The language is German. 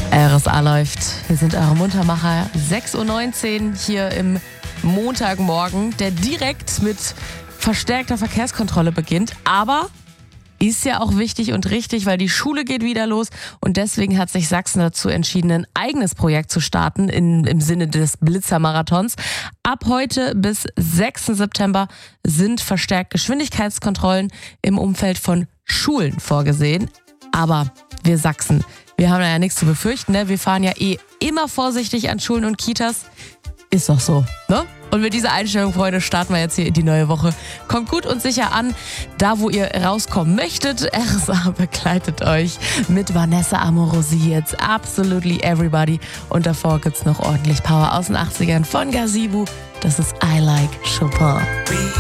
RSA läuft. Wir sind eure Muntermacher. 6:19 Uhr hier im Montagmorgen, der direkt mit verstärkter Verkehrskontrolle beginnt. Aber ist ja auch wichtig und richtig, weil die Schule geht wieder los und deswegen hat sich Sachsen dazu entschieden, ein eigenes Projekt zu starten im Sinne des Blitzermarathons. Ab heute bis 6. September sind verstärkt Geschwindigkeitskontrollen im Umfeld von Schulen vorgesehen. Aber wir Sachsen, wir haben ja nichts zu befürchten, ne? Wir fahren ja immer vorsichtig an Schulen und Kitas. Ist doch so, ne? Und mit dieser Einstellung, Freunde, starten wir jetzt hier in die neue Woche. Kommt gut und sicher an, da wo ihr rauskommen möchtet. RSA begleitet euch mit Vanessa Amorosi jetzt Absolutely Everybody. Und davor gibt's noch ordentlich Power aus den 80ern von Gazebo. Das ist I Like Chopin.